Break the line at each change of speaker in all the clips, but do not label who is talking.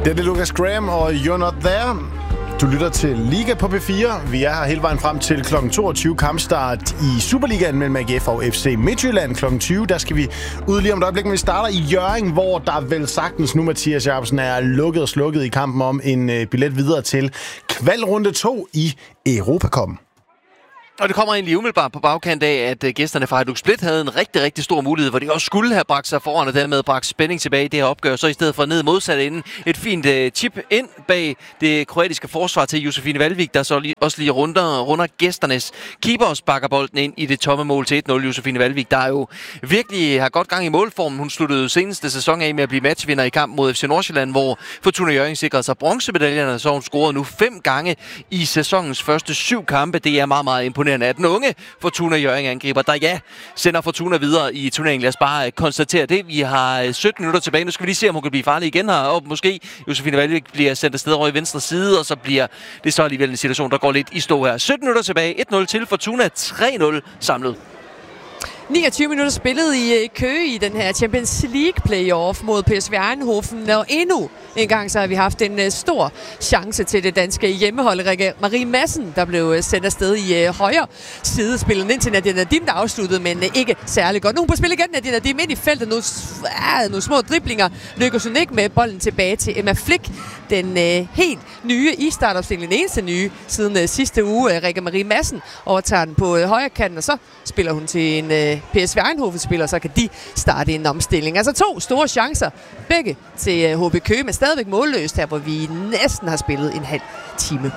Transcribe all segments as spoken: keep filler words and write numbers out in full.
Det er det Lucas Graham og You're Not There. Du lytter til Liga på P fire. Vi er her hele vejen frem til klokken toogtyve kampstart i Superligaen mellem A G F og F C Midtjylland. klokken tyve, der skal vi ud lige om et øjeblik, men vi starter i Hjørring, hvor der vel sagtens nu, Mathias Jacobsen, er lukket og slukket i kampen om en øh, billet videre til kvalrunde to i Europacupen.
Og det kommer egentlig umiddelbart på bagkant af, at gæsterne fra Hajduk Split havde en rigtig, rigtig stor mulighed, hvor de også skulle have bragt sig foran og dermed bragt spænding tilbage i det her opgør. Så i stedet for ned modsat inden et fint uh, chip ind bag det kroatiske forsvar til Josefine Valvik, der så lige, også lige runder, runder gæsternes keeper og sparker bolden ind i det tomme mål til et nul. Josefine Valvik, der jo virkelig har godt gang i målformen. Hun sluttede seneste sæson af med at blive matchvinder i kamp mod F C Nordsjælland, hvor Fortuna Hjørring sikrede sig bronzemedaljerne, så hun scorede nu fem gange i sæsonens første syv kampe. Det er meget, meget imponerende af den unge Fortuna Hjørring angriber, der ja, sender Fortuna videre i turneringen. Lad os bare konstatere det. Vi har sytten minutter tilbage. Nu skal vi lige se, om hun kan blive farlig igen her. Og måske Josefine Valvik bliver sendt afsted over i venstre side, og så bliver det så alligevel en situation, der går lidt i stå her. sytten minutter tilbage. et nul til Fortuna. tre nul samlet.
niogtyve minutter spillet i Køge i den her Champions League playoff mod P S V Eindhoven, og endnu en gang så har vi haft en stor chance til det danske hjemmehold. Rikke Marie Madsen, der blev sendt afsted i højre side, spillet ind til Nadia Nadim, der afsluttede, men ikke særlig godt. Nu hun på spil igen, Nadia Nadim ind i feltet, nogle, ah, nogle små driblinger, lykkes hun ikke med bolden tilbage til Emma Flick, den uh, helt nye i startopstillingen, den eneste nye siden uh, sidste uge. Uh, Rikke Marie Madsen overtager den på uh, højre kanten, og så spiller hun til en uh, P S V Eindhoven-spiller, så kan de starte en omstilling. Altså to store chancer, begge til uh, H B Køge, men stadigvæk målløst her, hvor vi næsten har spillet en halv time.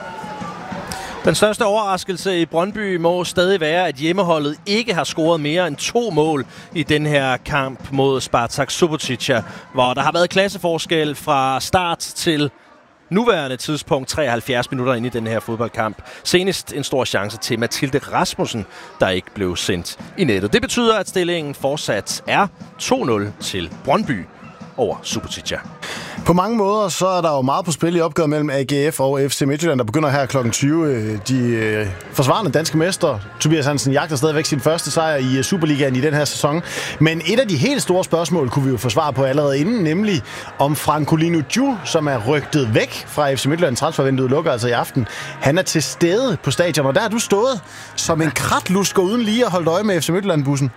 Den største overraskelse i Brøndby må stadig være, at hjemmeholdet ikke har scoret mere end to mål i den her kamp mod Spartak Subotica, hvor der har været klasseforskel fra start til nuværende tidspunkt, treoghalvfjerds minutter inde i den her fodboldkamp. Senest en stor chance til Mathilde Rasmussen, der ikke blev sendt i nettet. Det betyder, at stillingen fortsat er to nul til Brøndby over Subotica.
På mange måder så er der jo meget på spil i opgøret mellem A G F og F C Midtjylland, der begynder her klokken tyve. De øh, forsvarende danske mester, Tobias Hansen, jagter stadigvæk sin første sejr i Superligaen i den her sæson. Men et af de helt store spørgsmål kunne vi jo få svar på allerede inden, nemlig om Francolino Dju, som er rygtet væk fra F C Midtjylland. Transfervinduet lukker altså i aften. Han er til stede på stadion, og der har du stået som en kratlusker uden lige at holde øje med F C Midtjylland-bussen.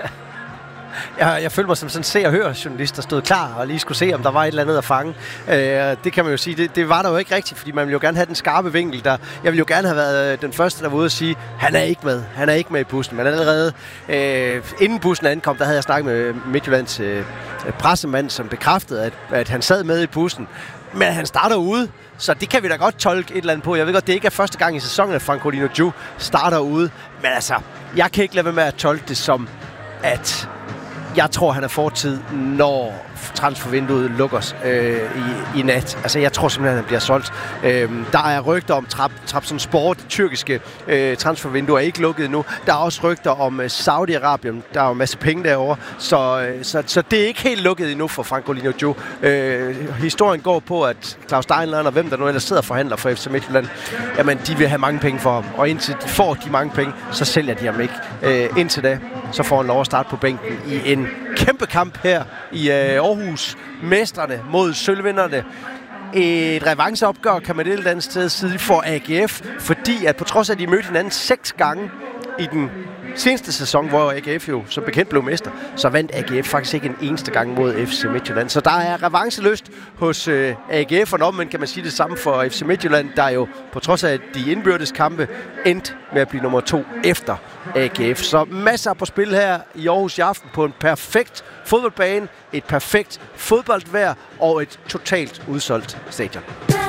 Jeg, jeg følte mig som sådan en se- og hør-journalist, der stod klar og lige skulle se, om der var et eller andet at fange. Øh, det kan man jo sige, det, det var der jo ikke rigtigt, fordi man ville jo gerne have den skarpe vinkel. Der, jeg ville jo gerne have været den første, der var ude og sige, han er ikke med. Han er ikke med i bussen. Men allerede øh, inden bussen ankom, der havde jeg snakket med Midtjyllands øh, pressemand, som bekræftede, at, at han sad med i bussen. Men han starter ude, så det kan vi da godt tolke et eller andet på. Jeg ved godt, det ikke er første gang i sæsonen, at Francolino Dju starter ude. Men altså, jeg kan ikke lade være med at tolke det som, at jeg tror, han er fortid, når transfervinduet lukkes øh, i, i nat. Altså, jeg tror simpelthen, han bliver solgt. Øh, der er rygter om Trab, Trabzonspor, det tyrkiske øh, transfervindue er ikke lukket endnu. Der er også rygter om øh, Saudi-Arabien. Der er jo en masse penge derovre. Så, øh, så, så det er ikke helt lukket endnu for Francolino Dju. Øh, historien går på, at Claus Steinlein og hvem der nu ellers sidder og forhandler for F C Midtjylland, jamen, de vil have mange penge for ham. Og indtil de får de mange penge, så sælger de ham ikke. Øh, indtil da, så får han lov at starte på bænken i en kæmpe kamp her i øh, Aarhus. Mestrene mod sølvvinderne. Et revanceopgør, kan man det et eller andet sted sige, for A G F, fordi at på trods af, at de mødte hinanden seks gange i den seneste sæson, hvor A G F jo som bekendt blev mester, så vandt A G F faktisk ikke en eneste gang mod F C Midtjylland. Så der er revanceløst hos øh, A G F, og omvendt kan man sige det samme for F C Midtjylland, der jo på trods af de indbyrdes kampe endte med at blive nummer to efter A G F. Så masser på spil her i Aarhus i aften på en perfekt fodboldbane, et perfekt fodboldvejr og et totalt udsolgt stadion.